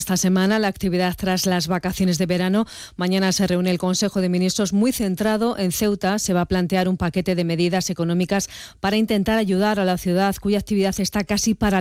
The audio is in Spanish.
Esta semana la actividad tras las vacaciones de verano. Mañana se reúne el Consejo de Ministros muy centrado en Ceuta. Se va a plantear un paquete de medidas económicas para intentar ayudar a la ciudad cuya actividad está casi paralizada.